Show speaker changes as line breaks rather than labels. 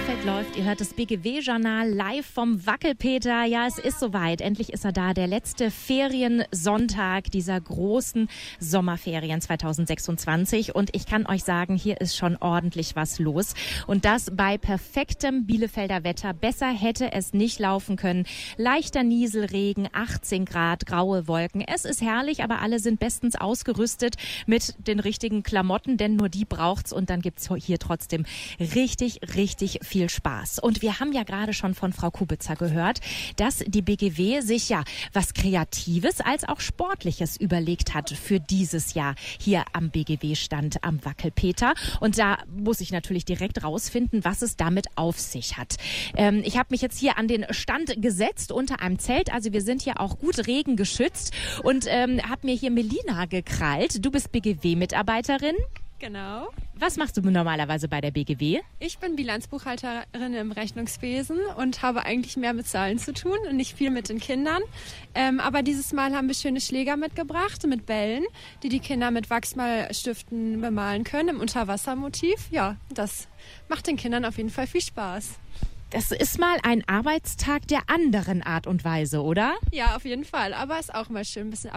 Bielefeld läuft. Ihr hört das BGW-Journal live vom Wackelpeter. Ja, es ist soweit. Endlich ist er da. Der letzte Feriensonntag dieser großen Sommerferien 2026. Und ich kann euch sagen, hier ist schon ordentlich was los. Und das bei perfektem Bielefelder Wetter. Besser hätte es nicht laufen können. Leichter Nieselregen, 18 Grad, graue Wolken. Es ist herrlich, aber alle sind bestens ausgerüstet mit den richtigen Klamotten, denn nur die braucht's. Und dann gibt's hier trotzdem richtig viel Spaß. Und wir haben ja gerade schon von Frau Kubitzer gehört, dass die BGW sich ja was Kreatives als auch Sportliches überlegt hat für dieses Jahr hier am BGW-Stand am Wackelpeter. Und da muss ich natürlich direkt rausfinden, was es damit auf sich hat. Ich habe mich jetzt hier an den Stand gesetzt unter einem Zelt. Also wir sind hier auch gut regengeschützt und habe mir hier Melina gekrallt. Du bist BGW-Mitarbeiterin.
Genau.
Was machst du normalerweise bei der BGW?
Ich bin Bilanzbuchhalterin im Rechnungswesen und habe eigentlich mehr mit Zahlen zu tun und nicht viel mit den Kindern. Aber dieses Mal haben wir schöne Schläger mitgebracht mit Bällen, die die Kinder mit Wachsmalstiften bemalen können im Unterwassermotiv. Ja, das macht den Kindern auf jeden Fall viel Spaß.
Das ist mal ein Arbeitstag der anderen Art und Weise, oder?
Ja, auf jeden Fall. Aber ist auch mal schön, ein bisschen